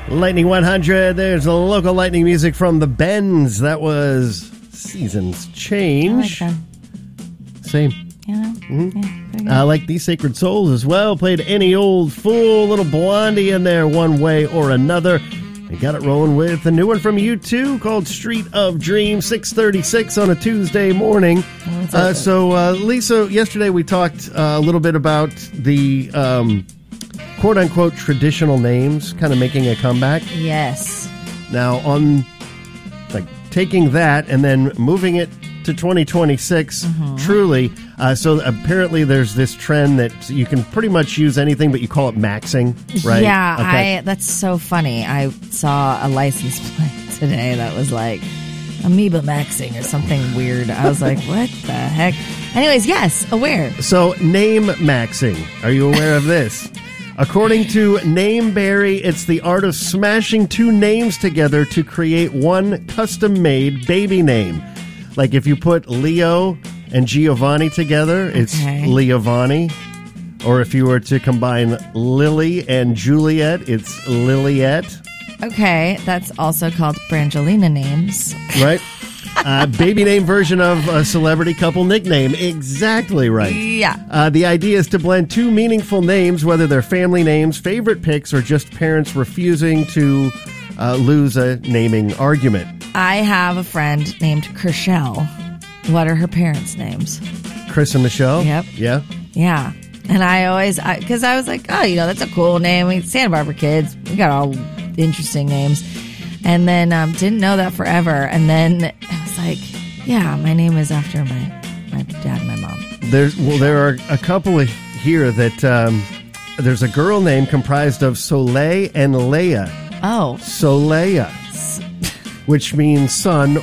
Lightning 100, there's a local lightning music from the Bends. That was Seasons Change. I like that. Same. Yeah. Mm-hmm. I like These Sacred Souls as well. Played Any Old Fool, Little Blondie in there, One Way or Another. We got it rolling with a new one from U2 called Street of Dreams, 6:36 on a Tuesday morning. Lisa, yesterday we talked a little bit about the quote-unquote traditional names kind of making a comeback. Yes. Now, on taking that and then moving it to 2026, truly. So apparently there's this trend that you can pretty much use anything, but you call it maxing, right? Yeah, okay. That's so funny. I saw a license plate today that was like amoeba maxing or something weird. I was like, what the heck? Anyways, yes, aware. So name maxing. Are you aware of this? According to Nameberry, it's the art of smashing two names together to create one custom-made baby name. Like if you put Leo and Giovanni together, it's Leovanni. Or if you were to combine Lily and Juliet, it's Liliet. Okay, that's also called Brangelina names. Right? Baby name version of a celebrity couple nickname. Exactly right. Yeah. The idea is to blend two meaningful names, whether they're family names, favorite picks, or just parents refusing to lose a naming argument. I have a friend named Kershell. What are her parents' names? Chris and Michelle? Yep. Yeah? Yeah. And I always, because I was like, oh, that's a cool name. We Santa Barbara kids. We got all interesting names. And then didn't know that forever. And then I was like, yeah, my name is after my dad and my mom. There are a couple here that there's a girl name comprised of Soleil and Leia. Oh. Soleil, which means sun